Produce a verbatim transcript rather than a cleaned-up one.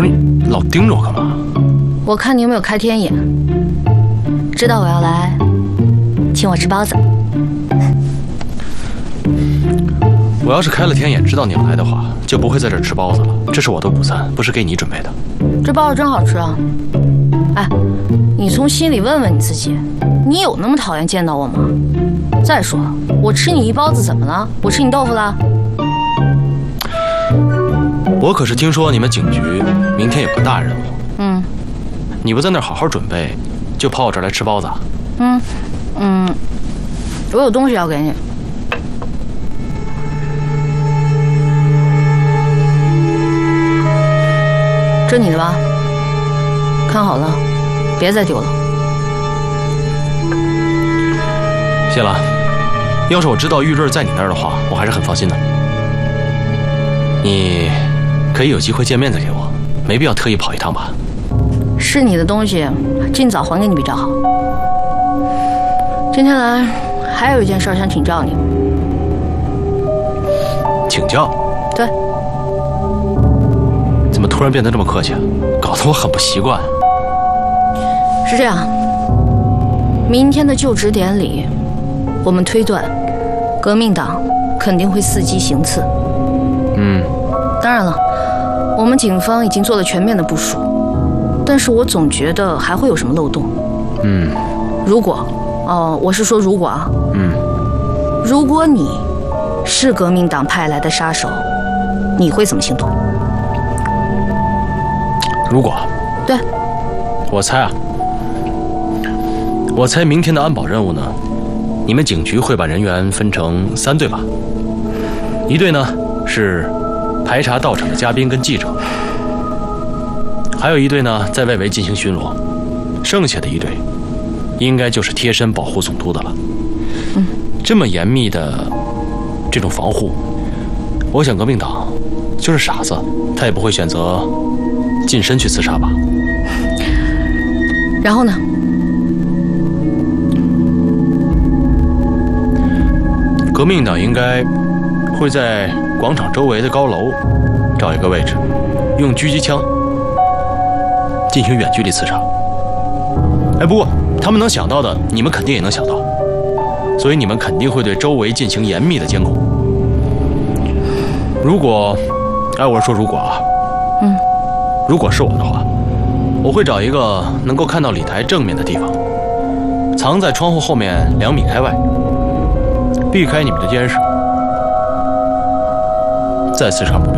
你老盯着我干嘛？ 我看你有没有开天眼，知道我要来，请我吃包子。 我要是开了天眼，知道你要来的话，就不会在这儿吃包子了。这是我的午餐，不是给你准备的。 这包子真好吃啊！哎，你从心里问问你自己，你有那么讨厌见到我吗？再说了，我吃你一包子怎么了？我吃你豆腐了？ 我可是听说你们警局明天有个大任务。 嗯。 你不在那儿好好准备，就跑我这儿来吃包子啊？ 嗯嗯，我有东西要给你。这你的吧？看好了，别再丢了。 谢了。要是我知道玉瑞在你那儿的话，我还是很放心的。你可以有机会见面再给我，没必要特意跑一趟吧？ 是你的东西，尽早还给你比较好。今天来还有一件事想请教你。 请教？ 对。 怎么突然变得这么客气啊？搞得我很不习惯。 是这样，明天的就职典礼，我们推断，革命党肯定会伺机行刺。 嗯。 当然了，我们警方已经做了全面的部署，但是我总觉得还会有什么漏洞。 嗯。 如果，哦，我是说如果啊。 嗯。 如果你是革命党派来的杀手，你会怎么行动？ 如果？ 对。 我猜啊，我猜明天的安保任务呢，你们警局会把人员分成三队吧。一队呢是排查到场的嘉宾跟记者，还有一队呢在外围进行巡逻，剩下的一队应该就是贴身保护总督的了。 嗯， 这么严密的这种防护，我想革命党就是傻子，他也不会选择近身去刺杀吧。 然后呢？ 革命党应该会在广场周围的高楼找一个位置，用狙击枪进行远距离刺杀。哎，不过他们能想到的，你们肯定也能想到，所以你们肯定会对周围进行严密的监控。如果，哎，我是说如果啊， 嗯， 如果是我的话，我会找一个能够看到礼台正面的地方，藏在窗户后面两米开外，避开你们的监视，再刺杀目标。